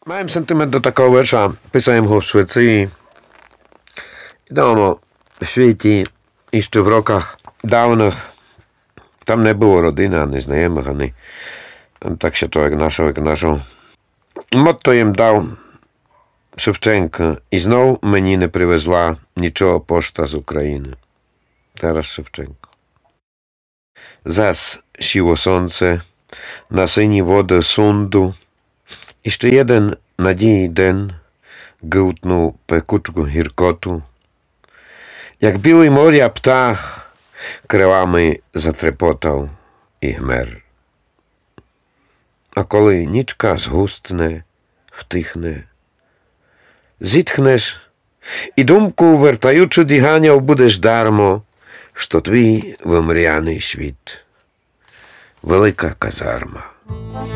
Маємо сентимент до такого вірша. Писаємо його в Швеції. Давно в світі, і ще в роках давних, там не було родини, ані знайомих, ані так ще то, як нашого. Мотто їм дав Шевченко. І знов мені не привезла нічого пошта з України. Тарас Шевченко. Зас сіло сонце, на сині води Сунду. І ще jeden надії день гилтнув пекучку гіркоту. Як білий моря птах крилами затрепотав і гмер. А коли нічка згустне, втихне, зітхнеш і думку, вертаючи діганяв, будеш дармо, що твій вимряний світ. Велика казарма.